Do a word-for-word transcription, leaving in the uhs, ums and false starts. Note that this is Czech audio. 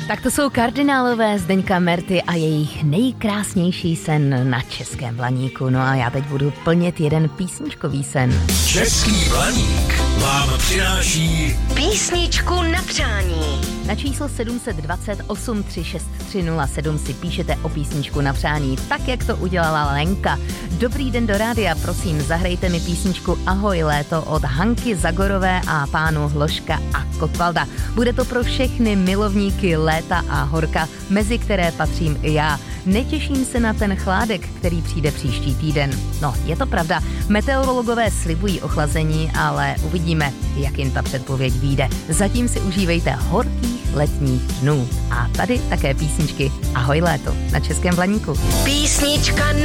Tak to jsou kardinálové Zdeňka Merty a jejich nejkrásnější sen na Českém Blaníku. No a já teď budu plnit jeden písničkový sen. Český Blaník vám přináší písničku na přání. Na číslo sedm set dvacet osm tři šest tři nula sedm si píšete o písničku na přání, tak jak to udělala Lenka. Dobrý den do rádia, prosím, zahrajte mi písničku Ahoj léto od Hanky Zagorové a pánu Hloška a Kotvalda. Bude to pro všechny milovníky léta a horka, mezi které patřím i já. Netěším se na ten chládek, který přijde příští týden. No, je to pravda, meteorologové slibují ochlazení, ale uvidíme, jak jim ta předpověď vyjde. Zatím si užívejte horkých letních dnů. A tady také písničky Ahoj léto na Českém Blaníku. Písnička na